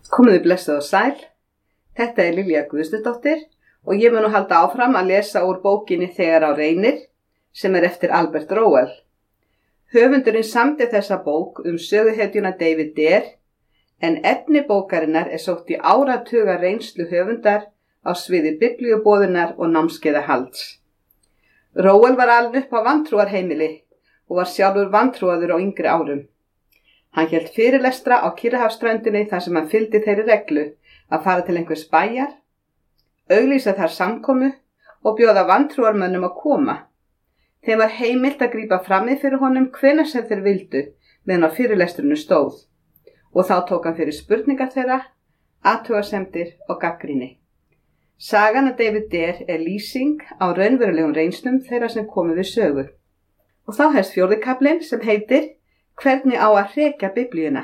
Komiði blessuð og sæl. Þetta er Lilja Guðsnudóttir og ég mun nú halda áfram að lesa úr bókinni Þegar á reynir sem er eftir Albert Rowell. Höfundurinn samdi þessa bók söguhetjuna David Dare en efni bókarinnar er sótt í áratuga reynslu höfundar á sviði biblíuboðunar og námskeiðahalds. Rowell var alinn upp á vantrúarheimili og var sjálfur vantrúaður á yngri árum. Hann hélt fyrirlestra á Kyrrahafsströndinni þar sem hann fylgdi þeirri reglu að fara til einhvers bæjar, auglýsa þar samkomu og bjóða vantrúarmönnum að koma. Þeim var heimilt að grípa frammi fyrir honum hvenær sem þeir vildu meðan á fyrirlestrinu stóð og þá tók hann fyrir spurningar þeirra, athugasemdir og gagnrýni. Sagan af David Dare er lýsing á raunverulegum reynslum þeirra sem komu við sögu. Og þá hefst 4. kaflinn sem heitir Hvernig á að hrekja Biblíuna?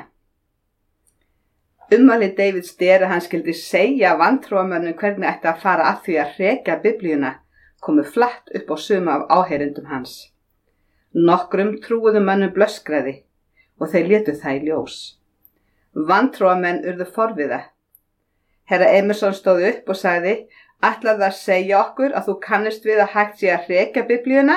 Ummæli David Dare að hann skyldi segja vantrúarmönnum hvernig ætti að fara að því að hrekja Biblíuna komu flatt upp á suma af áheyrendum hans. Nokkrum trúuðum mönnum blöskraði og þeir létu það í ljós. Vantrúarmenn urðu forviða. Herra Emerson stóð upp og sagði: Ætlarðu að segja okkur að þú kannist við að hægt sé að hrekja Biblíuna?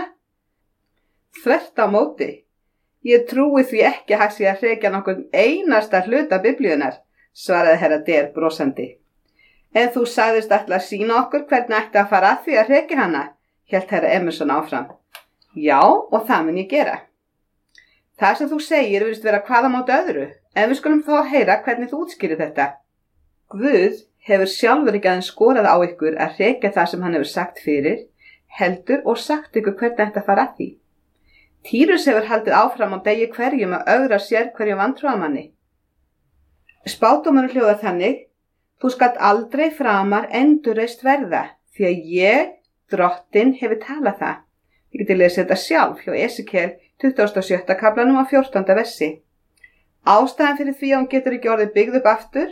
Þvert á móti. Ég trúi því ekki að hægt sé að hrekja nokkurn einasta hluta Biblíunar, svaraði herra Dare brosandi. En þú sagðist ætla að sýna okkur hvernig ætti að fara að því að hrekja hana, hélt herra Emerson áfram. Já, og það mun ég gera. Það sem þú segir virðist vera hvað á móti öðru, en við skulum þá heyra hvernig þú útskýrir þetta. Guð hefur sjálfur ekki aðeins skorað á ykkur að hrekja það sem hann hefur sagt fyrir, heldur og sagt ykkur hvernig ætti að fara að því. Týrus hefur haldið áfram á degi hverjum að ögra sér hverjum vantrúarmanni. Spádómurinn hljóðar þannig: Þú skalt aldrei framar endurreist verða, því að ég, drottinn, hefur talað það. Þið getið lesið þetta sjálf hjá Esekiel 27. kaflanum á 14. versi. Ástæðan fyrir því að hún getur ekki orðið byggð upp aftur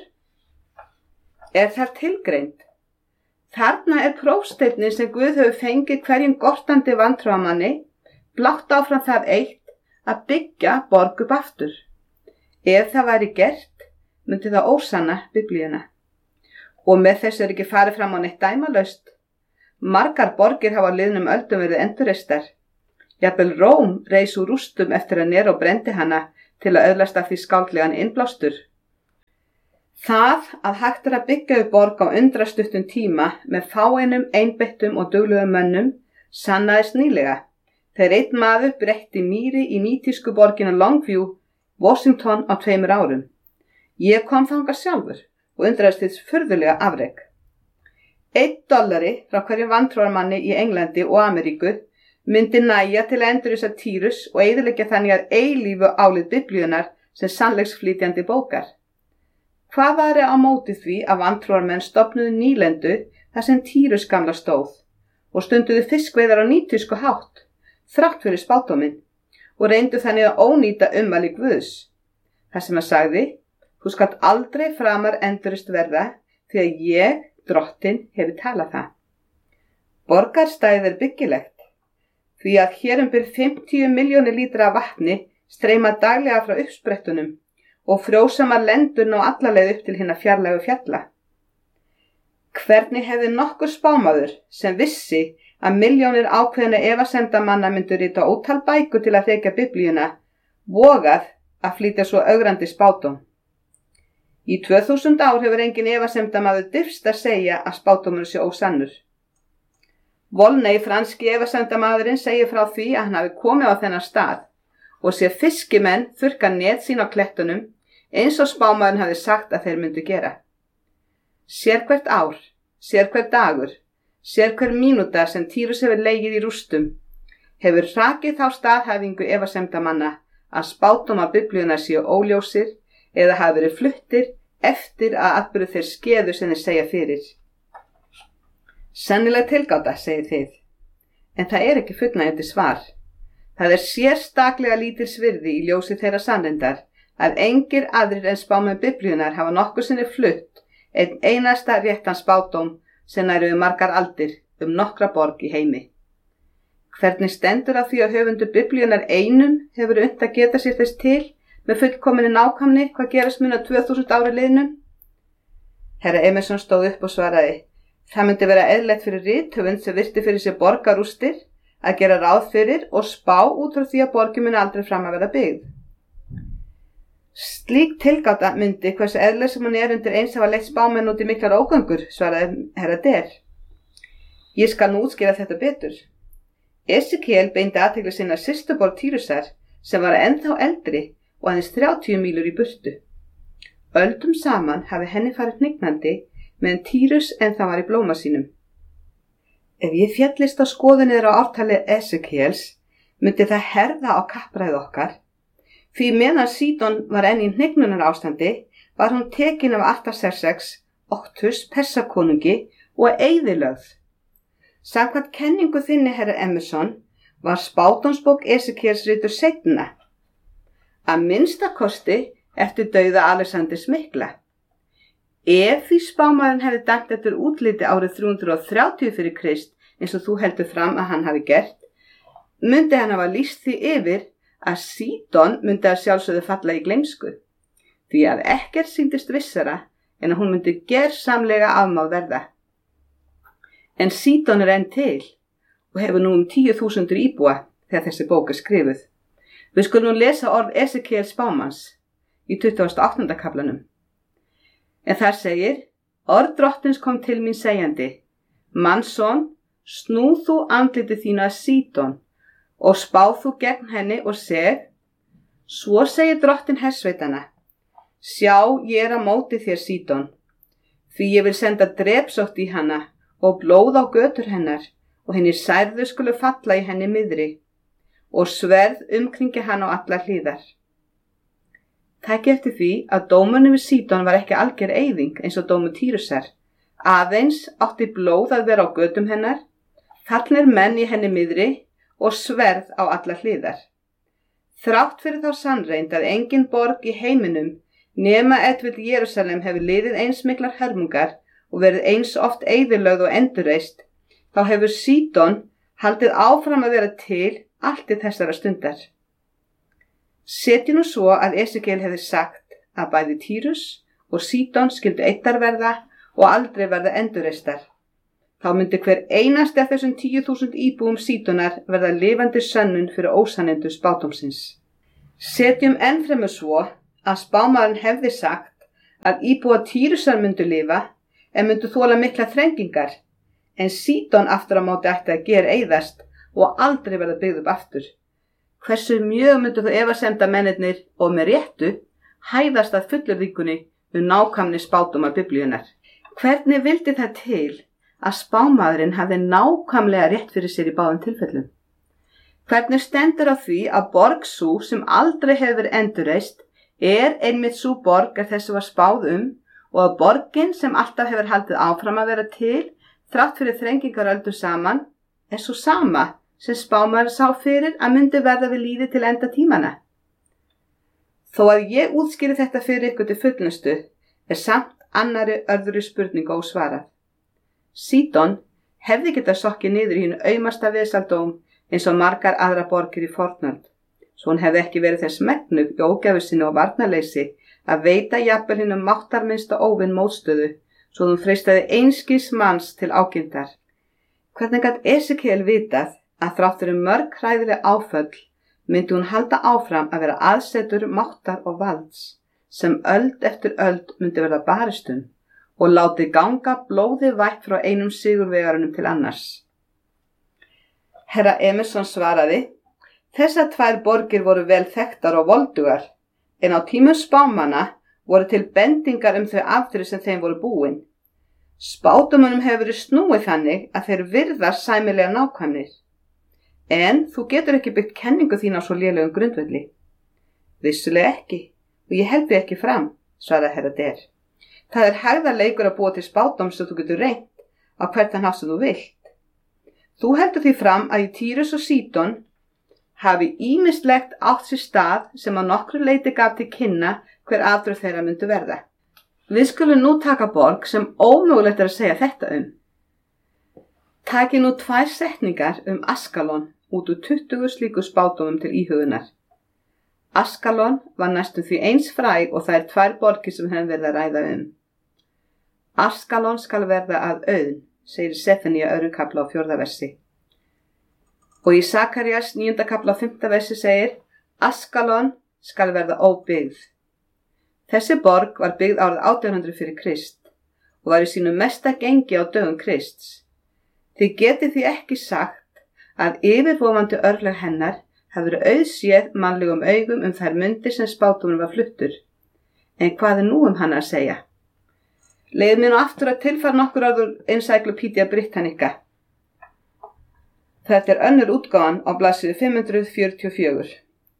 er þar tilgreind. Þarna er prófsteinninn sem Guð hefur fengið hverjum gortandi vantrúarmanni blátt áfram það eitt að byggja borg upp aftur. Ef það væri gert, myndi það ósanna Biblíuna. Og með þessu er ekki farið fram á neitt dæmalaust. Margar borgir hafa á liðnum öldum verið endurreistar. Jafnvel Róm reis úr rústum eftir að Neró brendi hana til að öðlast af því skáldlegan innblástur. Það að hægt er að byggja upp borg á undrastuttum tíma með fáeinum, einbeittum og duglegum mönnum sannaðist nýlega. Þegar einn maður breytti mýri í nýtísku borgina Longview, Washington á 2 árum. Ég kom þangað sjálfur og undraðist þess furðulega afrek. $1 frá hverjum vantrúarmanni í Englandi og Ameríku myndi nægja til að endurreisa Týrus og eyðileggja þannig að eilífu álið Biblíunar sem sannleiksflytjandi bókar. Hvað væri á móti því að vantrúarmenn stofnuðu nýlendu þar sem Týrus gamla stóð og stunduðu fiskveiðar á nýtísku hátt, þrátt fyrir spádóminn, og reyndu þannig að ónýta ummæli Guðs. Það sem hann sagði: Þú skalt aldrei framar endurreist verða, því að ég, drottinn, hefur talað það. Borgarstæðið er byggilegt, því að hér bil 50 milljónir lítra af vatni streyma daglega frá uppsprettunum og frjósamar lendur ná alla leið upp til hinna fjarlægu fjalla. Hvernig hefði nokkur spámaður sem vissi að milljónir ákveðna efasemdamanna myndu rita ótal bækur til að hrekja Biblíuna, vogað að flytja svo ögrandi spádóm? Í 2000 ár hefur engin efasemdamaður dirfst að segja að spádómurinn sé ósannur. Volney, franski efasemdamaðurinn, segir frá því að hann hafi komið á þennan stað og sé fiskimenn þurrka net sín á klettunum eins og spámaðurinn hafi sagt að þeir myndu gera. Sérhvert ár, sérhver dagur, sérhver mínúta sem Týrus hefur legið í rústum hefur hrakið þá staðhæfingu efasemdamanna að spádómar Biblíunar séu óljósir eða hafi verið fluttir eftir að atburðu þeir skeðu sem þeir segja fyrir. Sennilega tilgáta, segið þið, en það er ekki fullnægjandi svar. Það er sérstaklega lítils virði í ljósi þeirra sannreyndar að engir aðrir en spámenn Biblíunar hafa nokkuð sinni flutt einn einasta réttan spádóm sem nær yfir margar aldir nokkra borg í heimi. Hvernig stendur á því að höfundur Biblíunar einum hefur unnt að geta sér þess til með fullkominni nákvæmni hvað gerast mun á 2000 ári liðnum? Herra Emerson stóð upp og svaraði: Það myndi vera eðlilegt fyrir rithöfund sem virti fyrir sér borgarústir að gera ráð fyrir og spá út frá því að borgin muni aldrei fram að vera byggð. Slík tilgáta myndi, hversu eðlileg sem hún undir eins hafa leitt spámenn út í miklar ógöngur, svaraði herra Der. Ég skal nú útskýra þetta betur. Esekiel beindi athygli sinni að systurborg Týrusar sem var ennþá eldri og aðeins 30 mílur í burtu. Öldum saman hafi henni farið hnignandi meðan Týrus ennþá var í blóma sínum. Ef ég fjallist á skoðunniður á ártali Esekiels, myndi það herða á kappræð okkar. Því meðan Sídon var enn í hnignunar ástandi, var hún tekin af Artaxerxes, Oktus, Persakonungi og eyðilögð. Samkvæmt kenningu þinni, herra Emerson, var spádómsbók Esekiels ritur seinna, að minnsta kosti eftir dauða Alexanders mikla. Ef því spámaðurinn hefði dæmt eftir útliti árið 330 fyrir Krist, eins og þú heldur fram að hann hafi gert, myndi hann hafa lýst því yfir að Sídon myndi að sjálfsögðu falla í gleymsku, því að ekkert sýndist vissara en að hún myndi gersamlega afmáð verða. En Sídon enn til og hefur nú 10.000 íbúa þegar þessi bók skrifuð. Við skulum nú lesa orð Esekiels spámanns í 28. kaflanum. En þar segir: Orð drottins kom til mín segjandi: Mannsson, snúð þú andliti þínu að Sídon og spáð þú gegn henni og seg: Svo segir drottin hersveitanna: Sjá, ég á móti þér, Sídon, því ég vil senda drepsótt í hana og blóð á götur hennar, og hinir særðu skulu falla í henni miðri, og sverð umkringi hann á allar hliðar. Takk eftir því að dómurinn við Sídon var ekki alger eyðing eins og dómur Týrusar. Aðeins átti blóð að vera á götum hennar, fallnir menn í henni miðri og sverð á allar hliðar. Þrátt fyrir þá sannreynd að engin borg í heiminum nema Edvill Jerúsalem hefur liðið eins miklar hörmungar og verið eins oft eyðilögð og endurreist, þá hefur Sídon haldið áfram að vera til allt í þessara stundar. Setjum nú svo að Esekiel hefði sagt að bæði Týrus og Sídon skyldu eittar verða og aldrei verða endurreistar. Þá myndi hver einasti af þessum 10.000 íbúum Sídonar verða lifandi sönnun fyrir ósannindi spádómsins. Setjum ennfremur svo að spámaðurinn hefði sagt að íbúa Týrusar myndu lifa en myndu þola mikla þrengingar, en Sídon aftur á móti ætti að gera eyðast og aldrei verða byggð upp aftur. Hversu mjög myndu þú efasemda mennirnir og með réttu hæðast að fullyrðingunni nákvæmni spádómar Biblíunnar. Hvernig vildi það til að spámaðurinn hafði nákvæmlega rétt fyrir sér í báðum tilfellum? Hvernig stendur á því að borg sú sem aldrei hefur endurreist einmitt sú borg er þessu var spáð og að borgin sem alltaf hefur haldið áfram að vera til þrátt fyrir þrengingar öldu saman svo sama sem spámaður sá fyrir að myndi verða við líði til enda tímana? Þó að ég útskýri þetta fyrir ykkur til fullnustu samt annari öðru spurningu ósvarað. Sídon hefði getað sokkið niður í hinu aumasta vesaldóm eins og margar aðra borgir í fornöld, svo hún hefði ekki verið þess megnug í ógæfu sinni og varnarleysi að veita jafnvel hinum máttarminnsta óvin mótstöðu, svo hún freistaði einskis manns til ágindar. Hvernig gat Esekiel vitað að þrátt fyrir mörg hræðileg áföll myndi hún halda áfram að vera aðsetur máttar og valds, sem öld eftir öld myndi verða baristum og láti ganga blóði vætt frá einum sigurvegarunum til annars? Herra Emerson svaraði: Þessar tvær borgir voru vel þekktar og voldugar, en á tímum spámanna voru til bendingar þau afdrif sem þeim voru búin. Spádómunum hefur verið snúið þannig að þeir virðast sæmilega nákvæmnir. En þú getur ekki byggt kenningu þín á svo lélegum grundvelli. Vissulega ekki, og ég held því ekki fram, svaraði herra Der. Það er hægðarleikur að búa til spádóm sem þú getur reynt á hvern hátt sem þú vilt. Þú heldur því fram að í Týrus og Sídon hafi ýmislegt átt sér stað sem að nokkru leyti gaf til kynna hver afdrif þeirra myndu verða. Við skulum nú taka borg sem ómögulegt að segja þetta Taki nú 2 setningar Askalon út úr 20 slíku spádómum til íhugunar. Askalon var næstum því eins fræg og það 2 borgir sem hefum verið að ræða Askalon skal verða að auðn, segir Sefanía 2. kafla á 4. versi. Og í Sakarías 9. kafla á 5. versi segir, Askalon skal verða óbyggð. Þessi borg var byggð árið 1800 fyrir Krist og var í sínu mesta gengi á dögum Krists. Þið getið því ekki sagt að yfirvofandi örlög hennar hafi verið auðséð mannlegum augum þær mundir sem spádómurinn var fluttur. En hvað er nú hana að segja? Leyfið mér nú aftur að tilfæra nokkur orð úr Encyclopedia Britannica. Þetta er önnur útgáfan á blaðsíðu 544.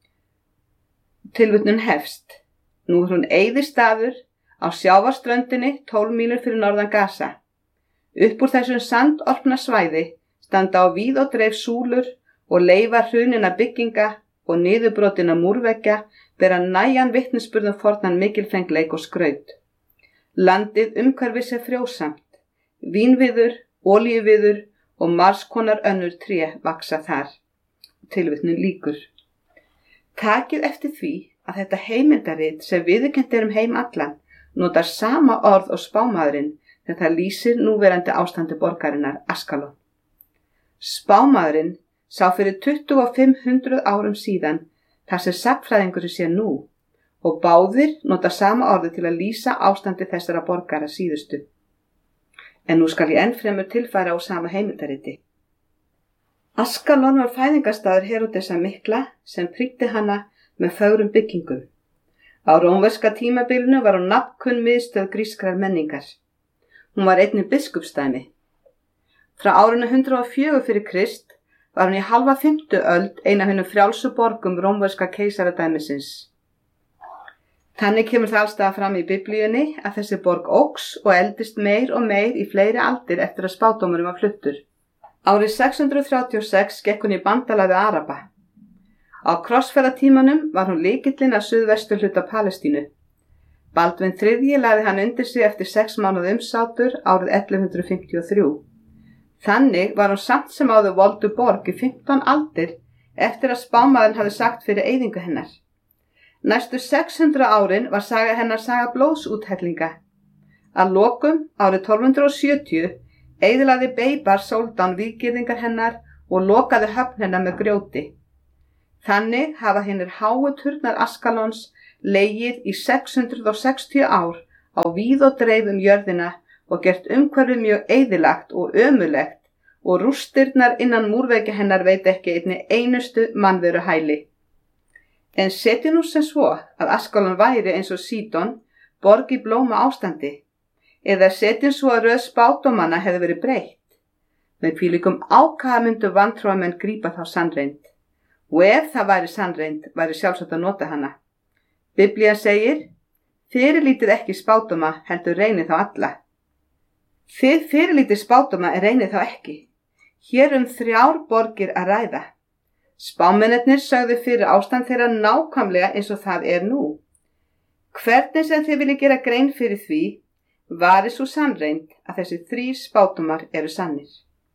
Tilvitnun hefst. Nú er hún eyðistaður á sjávarströndinni 12 mílur fyrir norðan Gaza. Upp úr þessum sandorpna svæði standa á víð og dreif súlur og leyfa hrunina bygginga og niðurbrotina múrveggja bera nægan vitnisburðum fornan mikilfengleik og skraut. Landið umhverfis er frjósamt, vínviður, olíuviður og margskonar önnur tré vaksa þar. Tilvitnun lýkur. Takið eftir því að þetta heimildarit sem viðurkennt er heim allan notar sama orð og spámaðurinn þegar það lýsir núverandi ástandi borgarinnar Askalon. Spámaðurinn sá fyrir 2500 árum síðan þar sem sagnfræðingur sé nú og báðir nota sama orði til að lýsa ástandi þessara borgara síðustu. En nú skal ég ennfremur tilfæra á sama heimildariti. Askalon var fæðingarstaður Heródesar mikla sem prýddi hana með fögrum byggingum. Á rómverska tímabilinu var hún nafnkunn miðstöð grískrar menningar. Hún var einnig biskupsdæmi. Frá árinu 104 fyrir Krist var hún í halva 5. öld ein af hinum frjálsu borgum rómverska keisaradæmisins. Þannig kemur það allstað fram í Biblíunni að þessi borg óx og eldist meir og meir í fleiri aldir eftir að spádómurinn var fluttur. Árið 636 gekk hún í bandalag við Araba. Á krossferðatímanum var hún lykillinn að suðvestur hluta Palestínu. Baldvin III lagði hann undir sig eftir 6 mánuða umsátur árið 1153. Þannig var hún samt sem áður voldu borg í 15 aldir eftir að spámaðurinn hafði sagt fyrir eyðingu hennar. Næstu 600 árin var saga hennar saga blóðsúthellinga. Að lokum árið 1270 eyðilagði Beibar Sóldan víggirðingar hennar og lokaði höfn hennar með grjóti. Þannig hafa hinnir háu turnar Askalons legið í 660 ár á víð og dreif jörðina og gert umhverfið mjög eyðilagt og ömurlegt og rústirnar innan múrveggja hennar veit ekki einni einustu mannveru hæli. En setji nú sem svo að Askalon væri eins og Sídon, borg í blóma ástandi, eða setjum svo að röð spádómanna hefði verið breytt. Með hvílíkum ákafa myndu vantrúamenn grípa þá sannreynd. Og ef það væri sannreynd, væri sjálfsagt að nota hana. Biblían segir, fyrirlítið ekki spádóma heldur reynið þá alla. Þið fyrirlítið spádóma en reynið þá ekki. Hér 3 borgir að ræða. Spámennirnir sögðu fyrir ástand þeirra nákvæmlega eins og það er nú. Hvernig sem þið viljið gera grein fyrir því, væri svo sannreynd að þessi 3 spádómar eru sannir.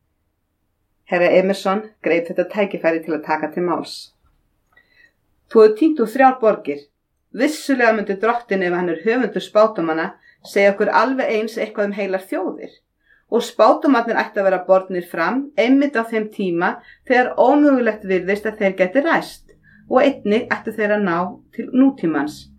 Herra Emerson greip þetta tækifæri til að taka til máls. Þú hefur týnt úr 3 borgir. Vissulega myndi drottinn ef hann er höfundur spádómanna segja okkur alveg eins eitthvað heilar þjóðir. Og spádómarnir ætti að vera bornir fram einmitt á þeim tíma þegar ómögulegt virðist að þeir geti ræst og einnig ættu þeir að ná til nútímans